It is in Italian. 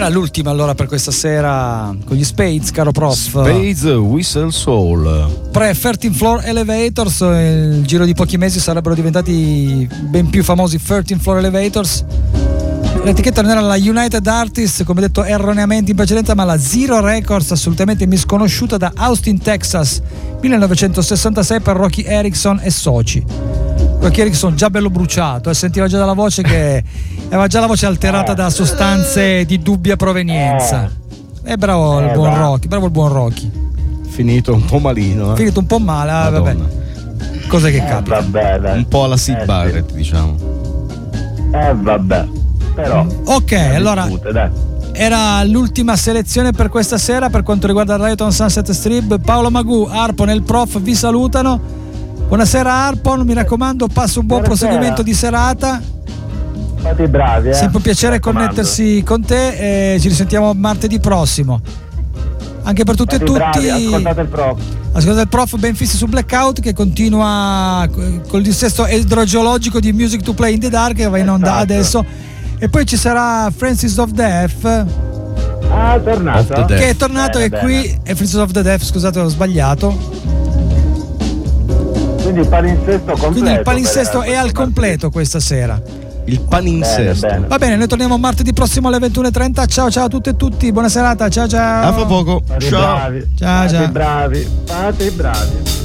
Era l'ultima allora per questa sera con gli Spades, caro prof. Spades Whistle Soul. Pre 13 Floor Elevators, nel giro di pochi mesi sarebbero diventati ben più famosi 13 Floor Elevators. L'etichetta non era la United Artists, come detto erroneamente in precedenza, ma la Zero Records, assolutamente misconosciuta, da Austin, Texas, 1966, per Rocky Erickson e soci. Rocky Erickson già bello bruciato, sentiva già dalla voce che aveva già la voce alterata da sostanze di dubbia provenienza. E bravo il buon Rocky, bravo il buon Rocky. Finito un po' malino. Finito un po' male, vabbè. Cose che capita. Vabbè, un po' alla Sid Barrett, diciamo. Vabbè. Però ok, allora era l'ultima selezione per questa sera per quanto riguarda il Riot on Sunset Strip. Paolo Magù, Harpon e il prof vi salutano. Buonasera Harpon, mi raccomando, passa un buon proseguimento di serata. Fate bravi, sempre un piacere connettersi con te e ci risentiamo martedì prossimo. Anche per tutti e tutti, bravi, ascoltate il prof. Ascoltate il prof, ben fissi su Blackout, che continua col dissesto idrogeologico di Music to Play in the Dark, che va in onda adesso. E poi ci sarà Francis of Death, tornato. Che è tornato, e qui è Francis of the Death, scusate, ho sbagliato. Quindi il palinsesto completo. Quindi il palinsesto è al completo questa sera. Il palinsesto. Bene. Va bene, noi torniamo martedì prossimo alle 21:30. Ciao ciao a tutte e tutti, buona serata, ciao ciao. A fra poco. Fate Ciao. bravi. Ciao ciao. Fate bravi.